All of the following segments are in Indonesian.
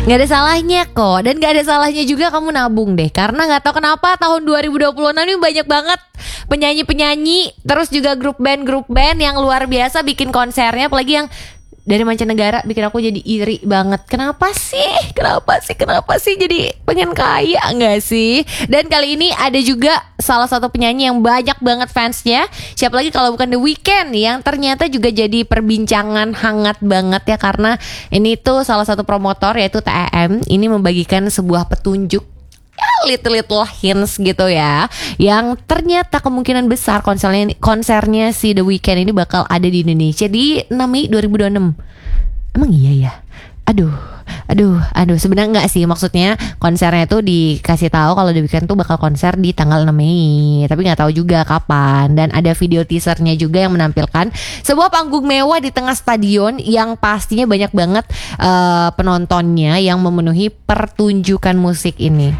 Gak ada salahnya kok. Dan gak ada salahnya juga kamu nabung deh. Karena gak tahu kenapa tahun 2026 ini banyak banget penyanyi-penyanyi, terus juga grup band yang luar biasa bikin konsernya. Apalagi yang dari mancanegara, bikin aku jadi iri banget. Kenapa sih jadi pengen kaya gak sih? Dan kali ini ada juga salah satu penyanyi yang banyak banget fansnya. Siapa lagi kalau bukan The Weeknd, yang ternyata juga jadi perbincangan hangat banget ya. Karena ini tuh salah satu promotor, yaitu TEM. Ini membagikan sebuah petunjuk, little hints gitu ya, yang ternyata kemungkinan besar konsernya si The Weeknd ini bakal ada di Indonesia di 6 Mei 2026. Emang iya ya? Aduh, sebenarnya enggak sih, maksudnya konsernya tuh dikasih tahu kalau The Weeknd tuh bakal konser di tanggal 6 Mei, tapi nggak tahu juga kapan. Dan ada video teasernya juga yang menampilkan sebuah panggung mewah di tengah stadion yang pastinya banyak banget penontonnya yang memenuhi pertunjukan musik ini.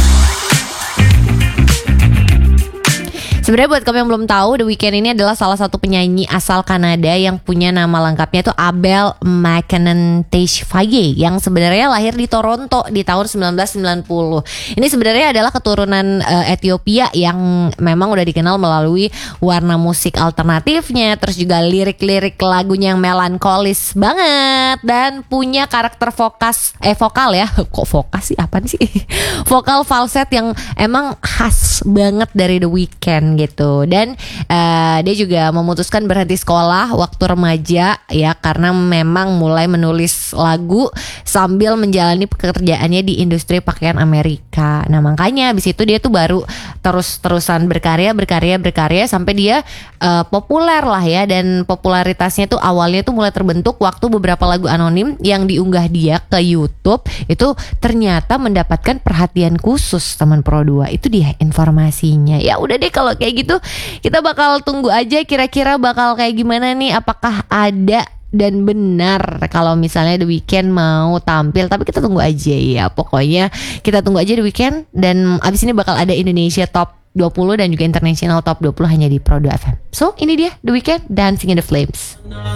Sebenarnya buat kamu yang belum tahu, The Weeknd ini adalah salah satu penyanyi asal Kanada yang punya nama lengkapnya itu Abel McIntyre, yang sebenarnya lahir di Toronto di tahun 1990. Ini sebenarnya adalah keturunan Ethiopia yang memang udah dikenal melalui warna musik alternatifnya, terus juga lirik-lirik lagunya yang melankolis banget dan punya karakter vokal ya. Kok vokal sih? Apaan sih? Vokal falset yang emang khas banget dari The Weeknd gitu. Dan dia juga memutuskan berhenti sekolah waktu remaja ya, karena memang mulai menulis lagu sambil menjalani pekerjaannya di industri pakaian Amerika. Nah makanya abis itu dia tuh baru terus-terusan berkarya sampai dia populer lah ya. Dan popularitasnya tuh awalnya tuh mulai terbentuk waktu beberapa lagu anonim yang diunggah dia ke YouTube itu ternyata mendapatkan perhatian khusus teman Pro 2. Itu dia informasinya. Ya udah deh, kalau kayak gitu kita bakal tunggu aja kira-kira bakal kayak gimana nih, apakah ada dan benar kalau misalnya The Weeknd mau tampil. Tapi kita tunggu aja ya, pokoknya kita tunggu aja The Weeknd. Dan abis ini bakal ada Indonesia Top 20 dan juga International Top 20 hanya di Pro 2 FM. So ini dia The Weeknd, Dancing in the Flames.